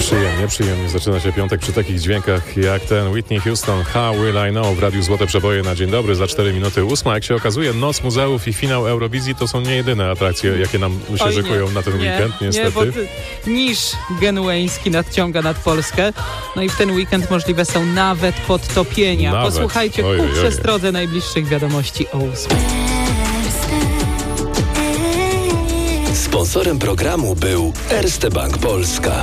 Przyjemnie zaczyna się piątek przy takich dźwiękach jak ten Whitney Houston, How Will I Know w Radiu Złote Przeboje na dzień dobry, za 4 minuty 8. Jak się okazuje, Noc Muzeów i finał Eurowizji to są nie jedyne atrakcje, jakie nam się szykują na ten weekend, niestety. Nie, bo niż genueński nadciąga nad Polskę. No i w ten weekend możliwe są nawet podtopienia. Posłuchajcie ku przestrodze najbliższych wiadomości o 8. Sponsorem programu był Erste Bank Polska.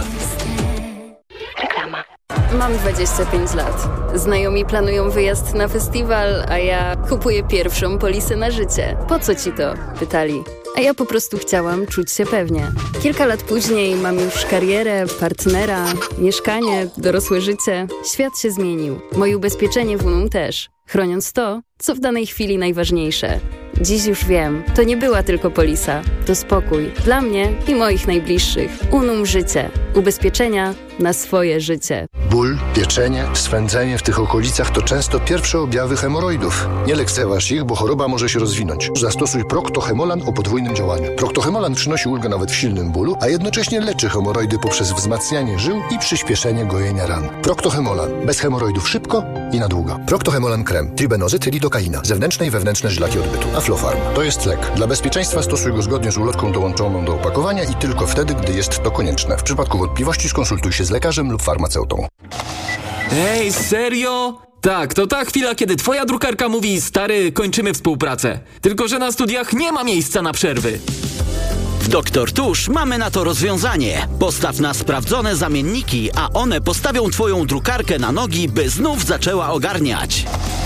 Reklama. Mam 25 lat. Znajomi planują wyjazd na festiwal, a ja kupuję pierwszą polisę na życie. Po co ci to? Pytali. A ja po prostu chciałam czuć się pewnie. Kilka lat później mam już karierę, partnera, mieszkanie, dorosłe życie. Świat się zmienił. Moje ubezpieczenie w Unum też. Chroniąc to, co w danej chwili najważniejsze. Dziś już wiem, to nie była tylko polisa. To spokój dla mnie i moich najbliższych. Unum Życie. Ubezpieczenia na swoje życie. Ból, pieczenie, swędzenie w tych okolicach to często pierwsze objawy hemoroidów. Nie lekceważ ich, bo choroba może się rozwinąć. Zastosuj Procto-Hemolan o podwójnym działaniu. Procto-Hemolan przynosi ulgę nawet w silnym bólu, a jednocześnie leczy hemoroidy poprzez wzmacnianie żył i przyspieszenie gojenia ran. Procto-Hemolan. Bez hemoroidów szybko i na długo. Procto-Hemolan krem. Tribenozyt, lidokaina. Zewnętrzne i wewnętrzne żylaki odbytu. Aflofarm. To jest lek. Dla bezpieczeństwa stosuj go zgodnie z ulotką dołączoną do opakowania i tylko wtedy, gdy jest to konieczne. W przypadku wątpliwości skonsultuj się z lekarzem lub farmaceutą. Ej, serio? Tak, to ta chwila, kiedy twoja drukarka mówi: stary, kończymy współpracę. Tylko że na studiach nie ma miejsca na przerwy. W Dr. Tusz mamy na to rozwiązanie. Postaw na sprawdzone zamienniki, a one postawią twoją drukarkę na nogi, by znów zaczęła ogarniać.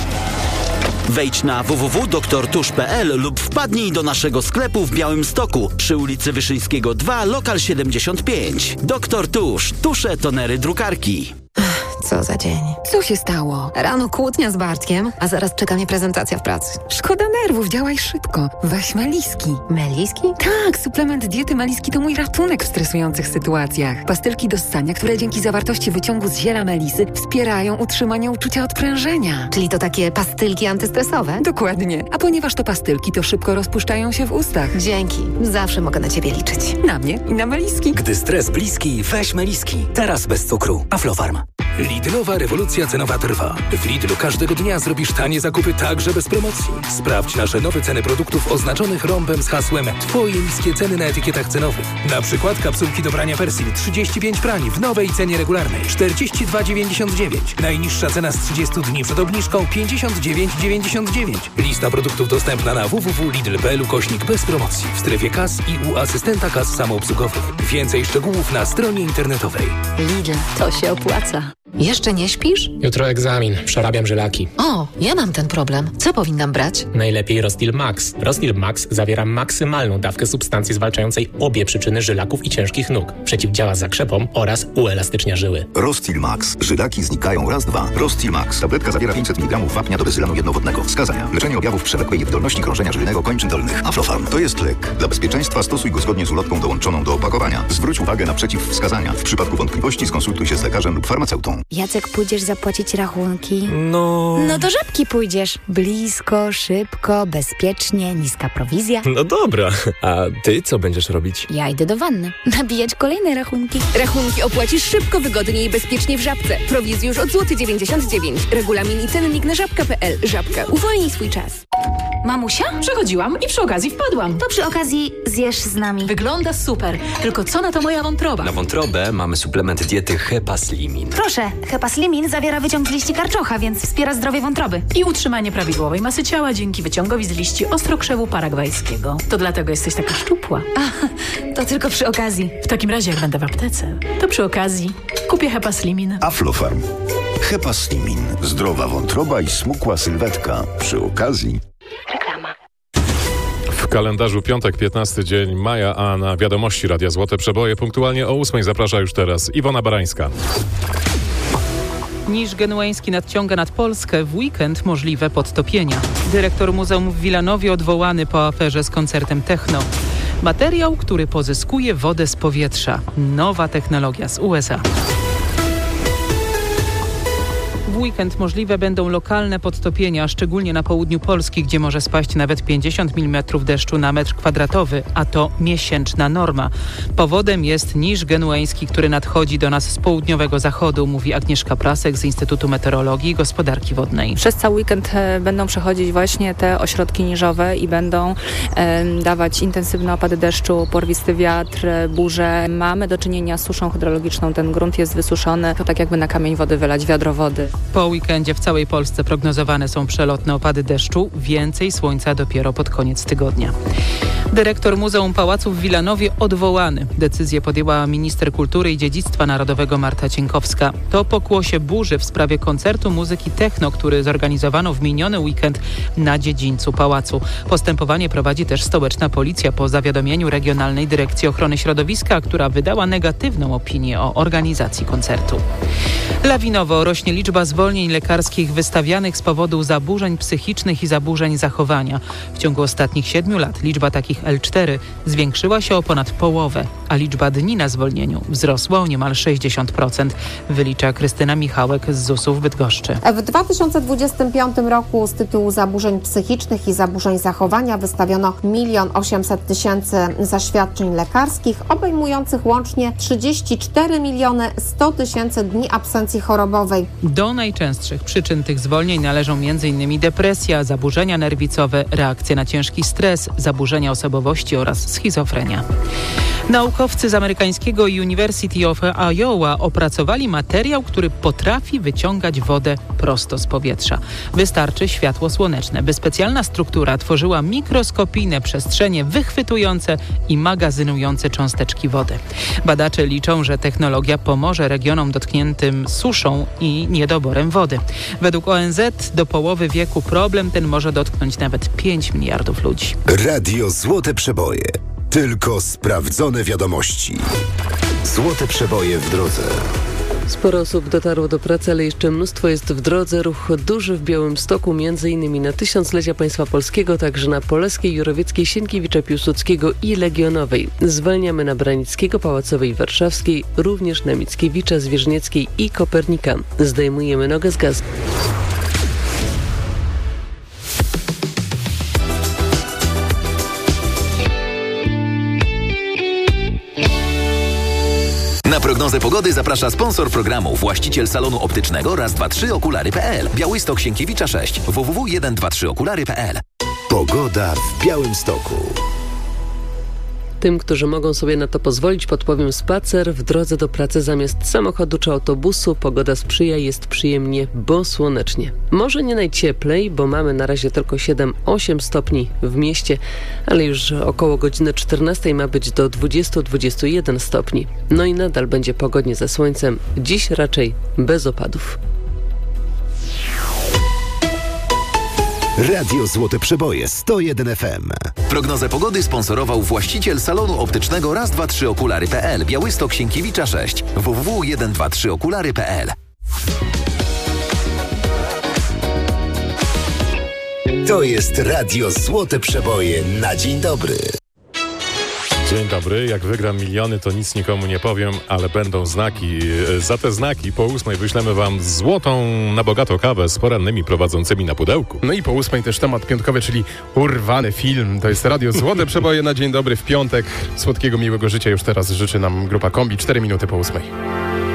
Wejdź na www.doktortusz.pl lub wpadnij do naszego sklepu w Białymstoku przy ulicy Wyszyńskiego 2, lokal 75. Dr. Tusz. Tusze, tonery, drukarki. Co za dzień. Co się stało? Rano kłótnia z Bartkiem, a zaraz czeka mnie prezentacja w pracy. Szkoda nerwów, działaj szybko. Weź Meliski. Meliski? Tak, suplement diety Meliski to mój ratunek w stresujących sytuacjach. Pastylki do ssania, które dzięki zawartości wyciągu z ziela melisy wspierają utrzymanie uczucia odprężenia. Czyli to takie pastylki antystresowe? Dokładnie. A ponieważ to pastylki, to szybko rozpuszczają się w ustach. Dzięki. Zawsze mogę na ciebie liczyć. Na mnie i na Meliski. Gdy stres bliski, weź Meliski. Teraz bez cukru. Aflofarm. Lidlowa rewolucja cenowa trwa. W Lidlu każdego dnia zrobisz tanie zakupy także bez promocji. Sprawdź nasze nowe ceny produktów oznaczonych rąbem z hasłem Twoje niskie ceny na etykietach cenowych. Na przykład kapsułki do prania Persil 35 prań w nowej cenie regularnej 42,99. Najniższa cena z 30 dni przed obniżką 59,99. Lista produktów dostępna na www.lidl.pl / bez promocji w strefie kas i u asystenta kas samoobsługowych. Więcej szczegółów na stronie internetowej. Lidl, to się opłaca. Jeszcze nie śpisz? Jutro egzamin, przerabiam żylaki. O, ja mam ten problem. Co powinnam brać? Najlepiej Rostil Max. Rostil Max zawiera maksymalną dawkę substancji zwalczającej obie przyczyny żylaków i ciężkich nóg. Przeciwdziała zakrzepom oraz uelastycznia żyły. Rostil Max. Żylaki znikają raz, dwa. Rostil Max. Tabletka zawiera 500 mg wapnia do bezylanu jednowodnego. Wskazania: leczenie objawów przewlekłej niewydolności krążenia żyjnego kończyn dolnych. Aflofarm. To jest lek. Dla bezpieczeństwa stosuj go zgodnie z ulotką dołączoną do opakowania. Zwróć uwagę na przeciwwskazania. W przypadku wątpliwości skonsultuj się z lekarzem lub farmaceutą. Jacek, pójdziesz zapłacić rachunki? No do Żabki pójdziesz. Blisko, szybko, bezpiecznie, niska prowizja. No dobra, a ty co będziesz robić? Ja idę do wanny. Nabijać kolejne rachunki. Rachunki opłacisz szybko, wygodnie i bezpiecznie w Żabce. Prowizji już od 99 zł. Regulamin i cennik na żabka.pl. Żabka. Uwolnij swój czas. Mamusia? Przechodziłam i przy okazji wpadłam. To przy okazji zjesz z nami. Wygląda super. Tylko co na to moja wątroba? Na wątrobę mamy suplement diety Hepaslimin. Proszę, Hepaslimin zawiera wyciąg z liści karczocha, więc wspiera zdrowie wątroby. I utrzymanie prawidłowej masy ciała dzięki wyciągowi z liści ostrokrzewu paragwajskiego. To dlatego jesteś taka szczupła. To tylko przy okazji. W takim razie, jak będę w aptece, to przy okazji kupię Hepaslimin. Aflofarm. Hepaslimin. Zdrowa wątroba i smukła sylwetka. Przy okazji. Reklama. W kalendarzu piątek, 15 dzień maja, a na wiadomości Radia Złote Przeboje punktualnie o 8 zaprasza już teraz Iwona Barańska. Niż genueński nadciąga nad Polskę, w weekend możliwe podtopienia. Dyrektor muzeum w Wilanowie odwołany po aferze z koncertem techno. Materiał, który pozyskuje wodę z powietrza. Nowa technologia z USA. W weekend możliwe będą lokalne podtopienia, szczególnie na południu Polski, gdzie może spaść nawet 50 mm deszczu na metr kwadratowy, a to miesięczna norma. Powodem jest niż genueński, który nadchodzi do nas z południowego zachodu, mówi Agnieszka Prasek z Instytutu Meteorologii i Gospodarki Wodnej. Przez cały weekend będą przechodzić właśnie te ośrodki niżowe i będą dawać intensywne opady deszczu, porwisty wiatr, burze. Mamy do czynienia z suszą hydrologiczną. Ten grunt jest wysuszony, to tak jakby na kamień wody wylać wiadro wody. Po weekendzie w całej Polsce prognozowane są przelotne opady deszczu, więcej słońca dopiero pod koniec tygodnia. Dyrektor Muzeum Pałacu w Wilanowie odwołany. Decyzję podjęła minister kultury i dziedzictwa narodowego Marta Cienkowska. To pokłosie burzy w sprawie koncertu muzyki techno, który zorganizowano w miniony weekend na dziedzińcu pałacu. Postępowanie prowadzi też stołeczna policja po zawiadomieniu Regionalnej Dyrekcji Ochrony Środowiska, która wydała negatywną opinię o organizacji koncertu. Lawinowo rośnie liczba zwolnień lekarskich wystawianych z powodu zaburzeń psychicznych i zaburzeń zachowania. W ciągu ostatnich 7 lat liczba takich L4 zwiększyła się o ponad połowę, a liczba dni na zwolnieniu wzrosła o niemal 60%, wylicza Krystyna Michałek z ZUS-u w Bydgoszczy. W 2025 roku z tytułu zaburzeń psychicznych i zaburzeń zachowania wystawiono 1 800 000 zaświadczeń lekarskich, obejmujących łącznie 34 100 000 dni absencji chorobowej. Do najczęstszych przyczyn tych zwolnień należą m.in. depresja, zaburzenia nerwicowe, reakcje na ciężki stres, zaburzenia osobowości oraz schizofrenia. Naukowcy z amerykańskiego University of Iowa opracowali materiał, który potrafi wyciągać wodę prosto z powietrza. Wystarczy światło słoneczne, by specjalna struktura tworzyła mikroskopijne przestrzenie wychwytujące i magazynujące cząsteczki wody. Badacze liczą, że technologia pomoże regionom dotkniętym suszą i niedoborem wody. Według ONZ do połowy wieku problem ten może dotknąć nawet 5 miliardów ludzi. Radio Złote Przeboje. Tylko sprawdzone wiadomości. Złote Przeboje w drodze. Sporo osób dotarło do pracy, ale jeszcze mnóstwo jest w drodze. Ruch duży w Białymstoku, m.in. na tysiąclecia państwa polskiego, także na Poleskiej, Jurowieckiej, Sienkiewicza, Piłsudskiego i Legionowej. Zwalniamy na Branickiego, Pałacowej, Warszawskiej, również na Mickiewicza, Zwierzchnieckiej i Kopernika. Zdejmujemy nogę z gazu. Na prognozę pogody zaprasza sponsor programu, właściciel salonu optycznego Raz, 2, 3 okulary.pl. Białystok, Sienkiewicza 6, www.123okulary.pl. Pogoda w Białymstoku. Tym, którzy mogą sobie na to pozwolić, podpowiem: spacer w drodze do pracy zamiast samochodu czy autobusu. Pogoda sprzyja, jest przyjemnie, bo słonecznie. Może nie najcieplej, bo mamy na razie tylko 7-8 stopni w mieście, ale już około godziny 14 ma być do 20-21 stopni. No i nadal będzie pogodnie ze słońcem, dziś raczej bez opadów. Radio Złote Przeboje 101 FM. Prognozę pogody sponsorował właściciel salonu optycznego Raz, 2, 3 okulary.pl. Białystok, Sienkiewicza 6, www.123okulary.pl. To jest Radio Złote Przeboje na dzień dobry. Dzień dobry. Jak wygram miliony, to nic nikomu nie powiem, ale będą znaki. Za te znaki po 8 wyślemy wam złotą na bogato kawę z porannymi prowadzącymi na pudełku. No i po 8 też temat piątkowy, czyli urwany film. To jest Radio Złote Przeboje na dzień dobry w piątek. Słodkiego, miłego życia już teraz życzy nam grupa Kombi. 4 minuty po 8.